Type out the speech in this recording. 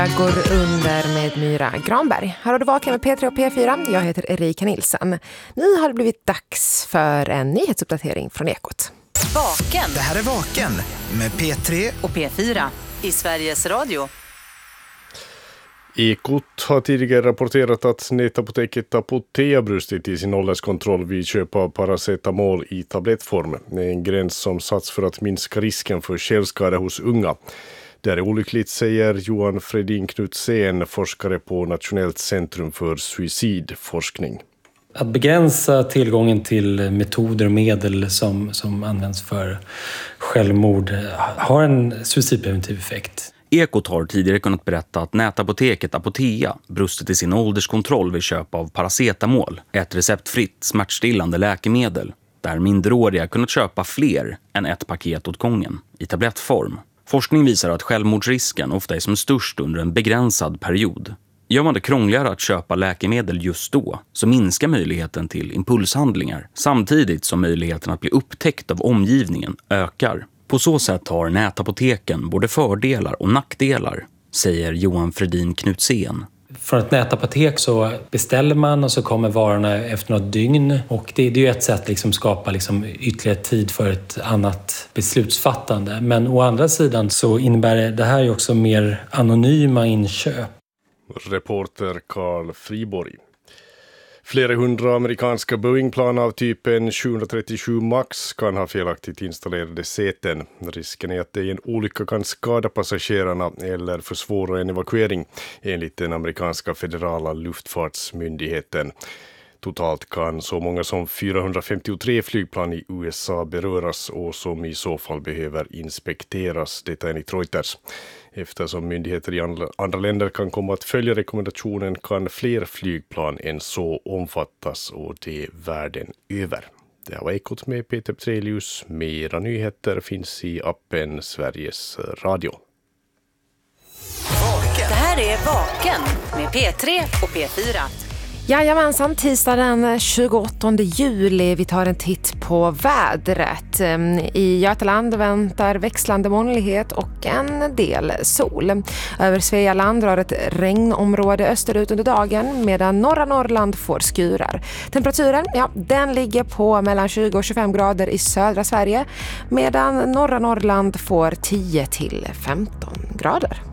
Jag går under med Myra Granberg. Här har du Vaken med P3 och P4. Jag heter Erika Nilsson. Nu har det blivit dags för en nyhetsuppdatering från Ekot. Vaken. Det här är Vaken med P3 och P4 i Sveriges Radio. Ekot har tidigare rapporterat att nätapoteket Apotea brustit i sin ålderskontroll vid köp av paracetamol i tablettform. Det är en gräns som satts för att minska risken för självskada hos unga. Det är olyckligt, säger Johan Fredin Knutsén, forskare på Nationellt centrum för suicidforskning. Att begränsa tillgången till metoder och medel som används för självmord har en suicidpreventiv effekt. Ekot har tidigare kunnat berätta att nätapoteket Apotea brustit i sin ålderskontroll vid köp av paracetamol, ett receptfritt smärtstillande läkemedel, där minderåriga kunnat köpa fler än ett paket åt gången i tablettform. Forskning visar att självmordsrisken ofta är som störst under en begränsad period. Gör man det krångligare att köpa läkemedel just då så minskar möjligheten till impulshandlingar, samtidigt som möjligheten att bli upptäckt av omgivningen ökar. På så sätt har nätapoteken både fördelar och nackdelar, säger Johan Fredin Knutsén. Från ett nätapotek så beställer man och så kommer varorna efter något dygn. Och det är ju ett sätt att skapa ytterligare tid för ett annat beslutsfattande. Men å andra sidan så innebär det här ju också mer anonyma inköp. Reporter Carl Friborg. Flera hundra amerikanska Boeing-plan av typen 737 MAX kan ha felaktigt installerade säten. Risken är att det i en olycka kan skada passagerarna eller försvåra en evakuering, enligt den amerikanska federala luftfartsmyndigheten. Totalt kan så många som 453 flygplan i USA beröras och som i så fall behöver inspekteras, detta enligt Reuters. Eftersom myndigheter i andra länder kan komma att följa rekommendationen kan fler flygplan än så omfattas, och det världen över. Det här var Ekot med Peter Petrelius. Mera nyheter finns i appen Sveriges Radio. Det här är Vaken med P3 och P4. Jajamensan, tisdag den 28 juli. Vi tar en titt på vädret. I Götaland väntar växlande molnighet och en del sol. Över Svealand drar ett regnområde österut under dagen, medan norra Norrland får skurar. Temperaturen, den ligger på mellan 20 och 25 grader i södra Sverige, medan norra Norrland får 10 till 15 grader.